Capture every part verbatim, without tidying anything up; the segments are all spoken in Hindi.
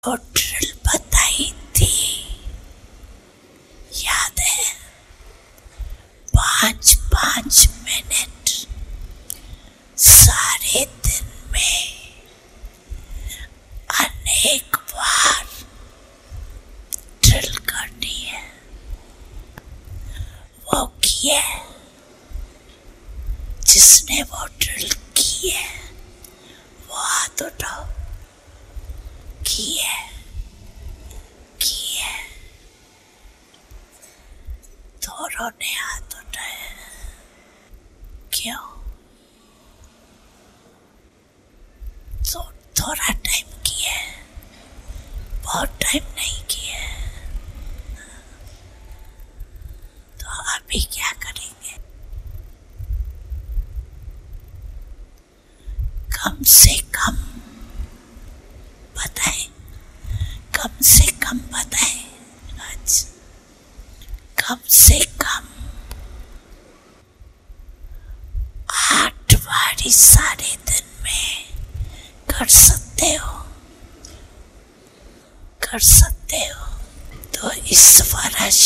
वो ड्रिल बताई थी, याद है? पाँच पाँच मिनट सारे दिन में अनेक बार ड्रिल करनी है। वो किए, जिसने वो ड्रिल की है वो हाथ उठाओ। किए किए दोनों ने हाथ उठाए। क्यों? तो थोड़ा टाइम किए, बहुत टाइम नहीं किए। तो अभी क्या करेंगे? कम से कम बताएं, कम से कम बताएं। आज कम से कम आठ बारी सारे दिन में कर सकते हो, कर सकते हो। तो इस वर्ष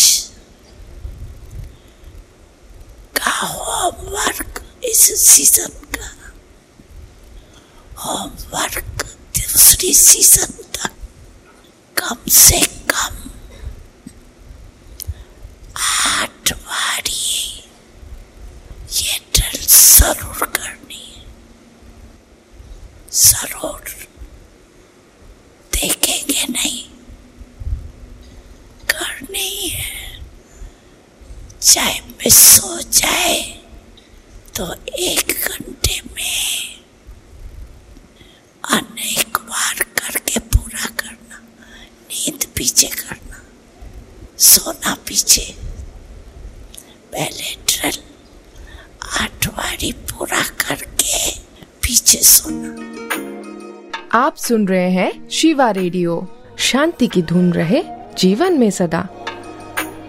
का होमवर्क, इस सीजन का होमवर्क दूसरी सीजन तक कम से कम आठ बारी ये ड्रिल जरूर करनी है, जरूर। देखेंगे नहीं, करनी है। चाहे मिस हो जाए तो एक घंटे में अनेक बार करके पूरा करना। नींद पीछे करना, सोना पीछे। पहले ड्रिल आठ बारी पूरा करके पीछे सोना। आप सुन रहे हैं शिवा रेडियो। शांति की धुन रहे जीवन में सदा।